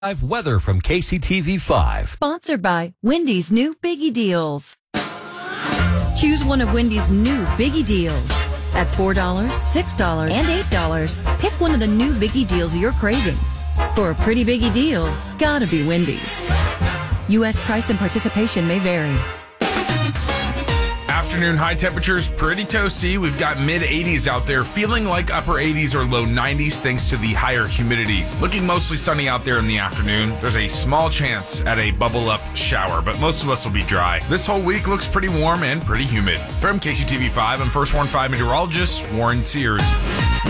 Weather from KCTV5. Sponsored by Wendy's new Biggie Deals. Choose one of Wendy's new Biggie Deals. At $4, $6, and $8, pick one of the new Biggie Deals you're craving. For a pretty biggie deal, gotta be Wendy's. U.S. price and participation may vary. Afternoon high temperatures, pretty toasty. We've got mid-80s out there, feeling like upper 80s or low 90s thanks to the higher humidity. Looking mostly sunny out there in the afternoon. There's a small chance at a bubble-up shower, but most of us will be dry. This whole week looks pretty warm and pretty humid. From KCTV5, I'm First Warn 5 meteorologist Warren Sears.